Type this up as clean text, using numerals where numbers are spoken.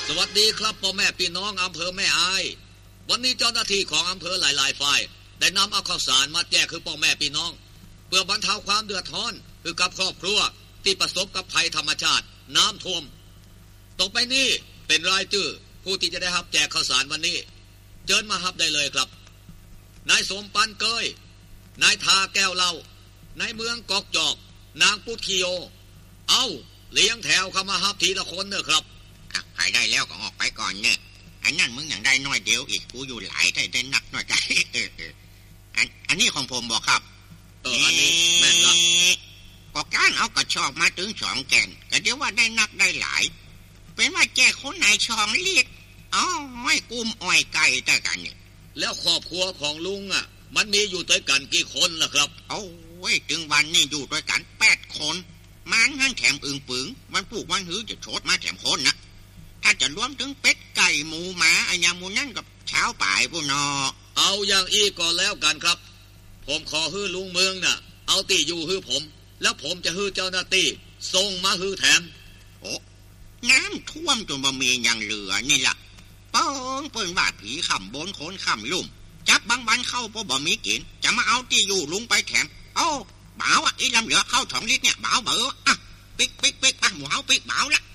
สวัสดีครับพ่อแม่พี่น้องอำเภอแม่อายวันนี้เจ้าหน้าที่ของอำเภอหลายๆฝ่ายได้นำเอาข้าวสารมาแจกคือพ่อแม่พี่น้องเพื่อบรรเทาความเดือดร้อนคือกับครอบครัวที่ประสบกับภัยธรรมชาติน้ำท่วมต่อไปนี้เป็นรายชื่อผู้ที่จะได้รับแจกข้าวสารวันนี้เชิญมารับได้เลยครับนายสมปันเกยนายทาแก้วเล่านายเมืองกอกจอกนางปุตคิโยเอาเลี้ยงแถวเข้ามารับทีละคนเนอะครับใครได้แล้วก็ออกไปก่อนเนี่ยอันนั้นมึงอย่างได้น้อยเดียวอีกกูอยู่หลายได้นักน้อยใจอันนี้ของผมบอกครับอันนี้แม่นละก็การเอากระชอบมาถึง2 แกนก็เดี๋ยวว่าได้นักได้หลายเป็นว่าแจกคนไหนช่องเลียดอ๋อไม่กุมอ้อยไก่แต่กันเนี่ยแล้วครอบครัวของลุงอ่ะมันมีอยู่ด้วยกันกี่คนล่ะครับโอ้ยถึงวันนี้อยู่ด้วยกัน8 คนมันหั่นแถมอึ่งปึงมันปลูกมันหือจะโชดมาแถมคนนะถ้าจะรวมถึงเป็ดไก่หมูหมาอันยังมูนั่นกับเช้าป่ายผู้นอเอาอย่างอีกก็แล้วกันครับผมขอฮื้อลุงเมืองน่ะเอาตีอยู่ฮื้อผมแล้วผมจะฮื้อเจ้าหน้าที่ส่งมาฮื้อแถมโอ้น้ำท่วมจนบะมีอย่างเหลือนี่ล่ะเปิ้นว่าผีขำบนโคนขำลุ่มจับบางวันเข้าบ่มีกินจะมาเอาตีอยู่ลุงไปแถมเอ้าบ่าวอ่ะอีลำเหลือเข้า2 ลิตรเนี่ยบ่าวเบออ่ะปิ๊กอ่ะหมูเฮาปิ๊กบ่าวละ